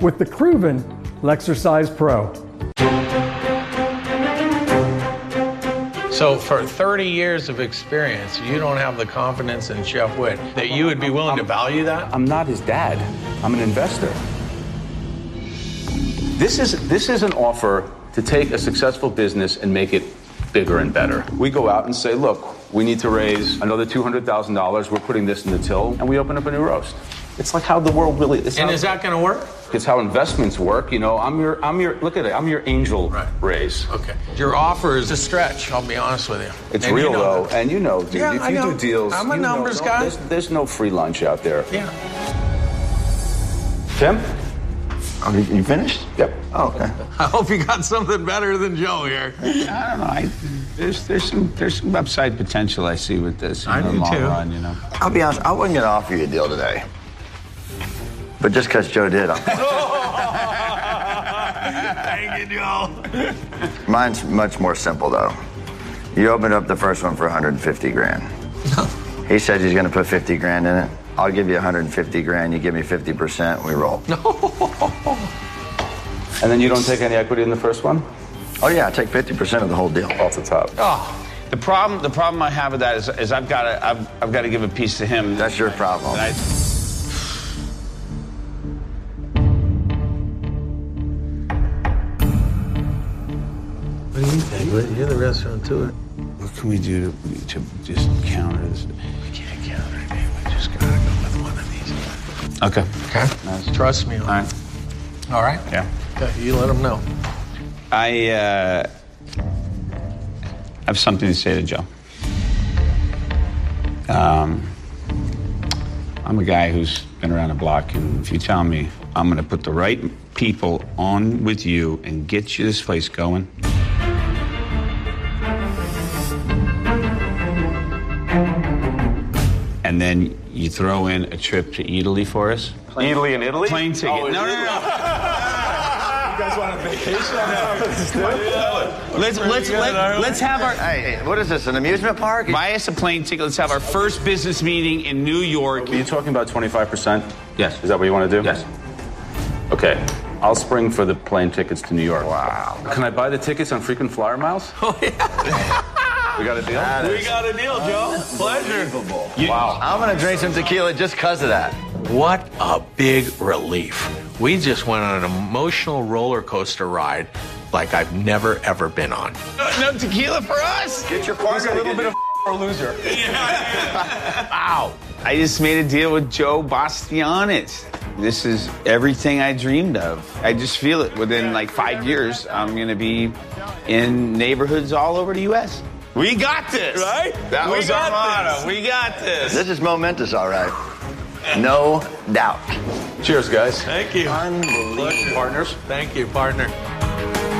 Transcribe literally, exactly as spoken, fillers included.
with the Cruvin Lexercise Pro. So for thirty years of experience, you don't have the confidence in Chef Whitt that you would be willing to value that? I'm not his dad. I'm an investor. This is, this is an offer to take a successful business and make it bigger and better. We go out and say, look, we need to raise another two hundred thousand dollars. We're putting this in the till, and we open up a new roast. It's like how the world really is. And is that going to work? It's how investments work. You know, I'm your, I'm your, look at it, I'm your angel right. raise. Okay. Your offer is a stretch, I'll be honest with you. It's and real, you know though, that. and you know, dude, yeah, if I you know. do deals, I'm a you numbers know, guy. There's, there's no free lunch out there. Yeah. Tim? Oh, you, you finished? Yep. Oh, okay. I hope you got something better than Joe here. I don't know. I, there's there's some there's some upside potential I see with this in I the do long too. run. You know. I'll be honest, I wasn't going to offer you a deal today. But just because Joe did, I'm... Thank you, Joe. Mine's much more simple, though. You opened up the first one for one hundred fifty grand. He said he's going to put fifty grand in it. I'll give you one hundred fifty grand. You give me fifty percent. We roll. And then you don't take any equity in the first one? Oh, yeah, I take fifty percent of the whole deal. Off the top. Oh, the problem the problem I have with that is, is I've got to I've, I've got to give a piece to him. That's your problem. And I, What do you think? You're the restaurant to it. what can we do to, to just counter this? We can't counter it, man. We just gotta go with one of these. Okay. Okay? Nice. Trust me on All right. it. All right? Yeah. Okay, you let them know. I uh, have something to say to Joe. Um, I'm a guy who's been around the block, and if you tell me I'm going to put the right people on with you and get you this place going. And then you throw in a trip to Italy for us. Italy and Italy? Plane ticket. Oh, no, no, no, no. You guys want a vacation? Let's let's let, let's have our Hey, what is this, an amusement park? buy us a plane ticket. Let's have our first business meeting in New York. Are you talking about twenty-five percent? Yes. Is that what you want to do? Yes. Okay. I'll spring for the plane tickets to New York. Wow. Can I buy the tickets on frequent flyer miles? Oh, yeah. We got a deal? That We is got a deal, Joe. Pleasure. Wow. I'm going to drink some tequila just because of that. What a big relief. We just went on an emotional roller coaster ride like I've never, ever been on. No, no tequila for us. Get your partner. a little bit of a loser. Wow. I just made a deal with Joe Bastianich. This is everything I dreamed of. I just feel it. Within like five years, I'm going to be in neighborhoods all over the U S We got this. Right? That We was got our motto. this. We got this. This is momentous, all right. No doubt. Cheers, guys. Thank you. Unbelievable. Partners. Thank you, partner.